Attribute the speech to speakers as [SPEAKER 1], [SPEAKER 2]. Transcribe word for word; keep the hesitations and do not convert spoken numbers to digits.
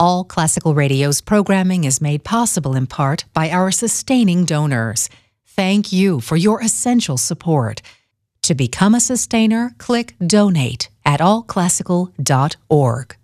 [SPEAKER 1] All Classical Radio's programming is made possible in part by our sustaining donors. Thank you for your essential support. To become a sustainer, click Donate at all classical dot org.